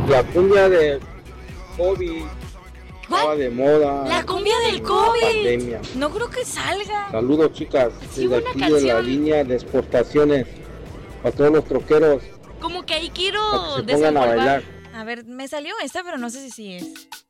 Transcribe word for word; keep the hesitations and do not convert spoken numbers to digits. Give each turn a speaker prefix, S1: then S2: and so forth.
S1: La cumbia de COVID estaba de moda.
S2: La cumbia del
S1: en la
S2: COVID.
S1: pandemia.
S2: No creo que salga.
S1: Saludos, chicas.
S2: Sí,
S1: Desde
S2: una
S1: aquí de la
S2: canción.
S1: línea de exportaciones. Para todos los troqueros.
S2: Como que ahí quiero
S1: Para que se pongan a
S2: desempolvar.
S1: bailar.
S2: A ver, me salió esta, pero no sé si sí es.